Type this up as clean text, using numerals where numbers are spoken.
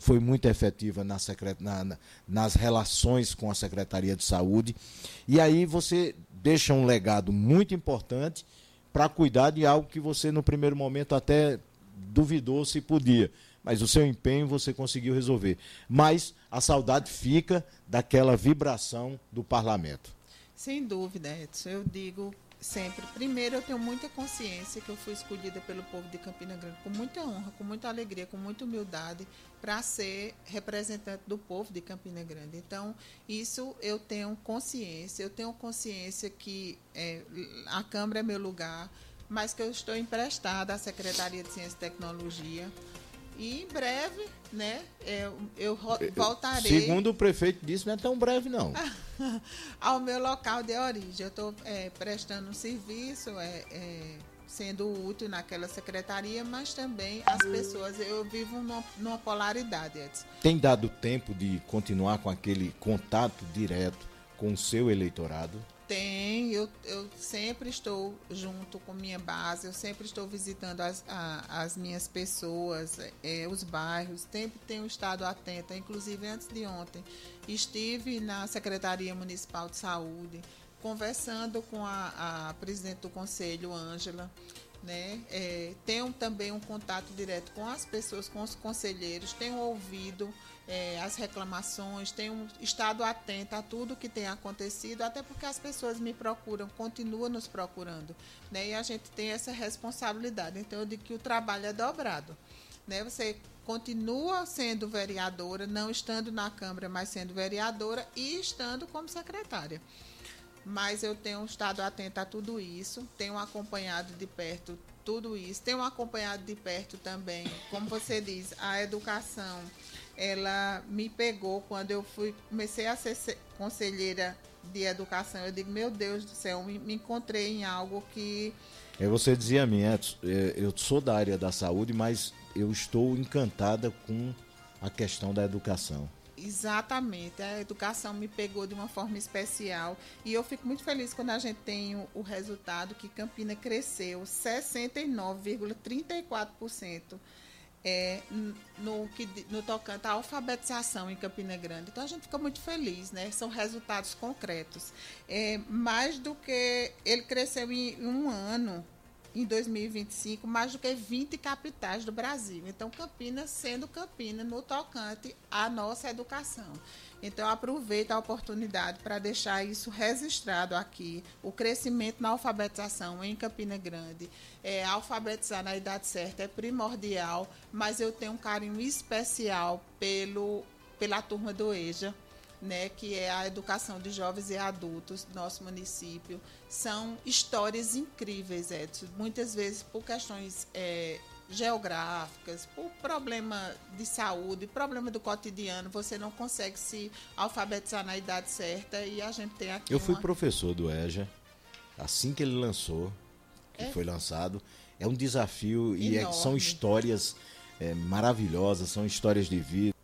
foi muito efetiva nas relações com a Secretaria de Saúde. E aí você deixa um legado muito importante para cuidar de algo que você, no primeiro momento, até duvidou se podia. Mas o seu empenho você conseguiu resolver. Mas a saudade fica daquela vibração do parlamento. Sem dúvida, Edson. Eu digo sempre, primeiro eu tenho muita consciência que eu fui escolhida pelo povo de Campina Grande com muita honra, com muita alegria, com muita humildade para ser representante do povo de Campina Grande. Então, isso eu tenho consciência que a Câmara é meu lugar, mas que eu estou emprestada à Secretaria de Ciência e Tecnologia. E em breve, né, eu voltarei. Segundo o prefeito disse, não é tão breve, não. Ao meu local de origem. Eu estou prestando um serviço, sendo útil naquela secretaria, mas também as pessoas. Eu vivo numa polaridade, Edson. Tem dado tempo de continuar com aquele contato direto com o seu eleitorado? Tem, eu sempre estou junto com minha base, eu sempre estou visitando as minhas pessoas, os bairros, sempre tenho estado atenta, inclusive antes de ontem, estive na Secretaria Municipal de Saúde, conversando com a presidente do Conselho, Ângela, né? Tenho também um contato direto com as pessoas, com os conselheiros, tenho ouvido as reclamações, tenho estado atenta a tudo que tem acontecido, até porque as pessoas me procuram, continuam nos procurando, né? E a gente tem essa responsabilidade. Então eu digo que o trabalho é dobrado, né? Você continua sendo vereadora, não estando na Câmara, mas sendo vereadora e estando como secretária. Mas eu tenho estado atenta a tudo isso, tenho acompanhado de perto tudo isso, tenho acompanhado de perto também, como você diz, a educação, ela me pegou quando eu comecei a ser conselheira de educação. Eu digo, meu Deus do céu, me encontrei em algo que... Você dizia a mim, Edson, eu sou da área da saúde, mas eu estou encantada com a questão da educação. Exatamente, a educação me pegou de uma forma especial e eu fico muito feliz quando a gente tem o resultado que Campina cresceu 69,34% no tocante à alfabetização em Campina Grande. Então a gente fica muito feliz, né? São resultados concretos. Mais do que ele cresceu em um ano, em 2025, mais do que 20 capitais do Brasil. Então, Campina sendo Campina no tocante à nossa educação. Então, eu aproveito a oportunidade para deixar isso registrado aqui, o crescimento na alfabetização em Campina Grande. Alfabetizar na idade certa é primordial, mas eu tenho um carinho especial pela turma do EJA, né, que é a educação de jovens e adultos do nosso município. São histórias incríveis, Edson. Muitas vezes por questões geográficas, por problema de saúde, problema do cotidiano, você não consegue se alfabetizar na idade certa e a gente tem aqui... Eu fui professor do EJA, assim que ele lançou, foi lançado. É um desafio enorme. E são histórias maravilhosas, são histórias de vida.